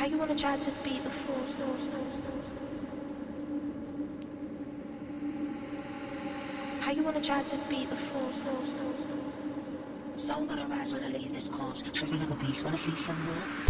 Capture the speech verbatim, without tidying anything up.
How you wanna try to beat the force? How you wanna try to beat the force? Soul gonna rise when I leave this corpse. Tripping on the beast, wanna see some more?